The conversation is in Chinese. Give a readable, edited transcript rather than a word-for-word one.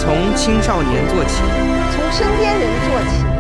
从青少年做起， 从身边人做起。